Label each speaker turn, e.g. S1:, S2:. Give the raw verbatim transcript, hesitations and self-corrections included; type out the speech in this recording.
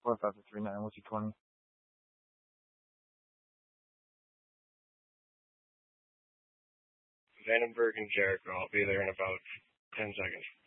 S1: Four five three nine. What's your twenty?
S2: Vandenberg and Jericho. I'll be there in about ten seconds.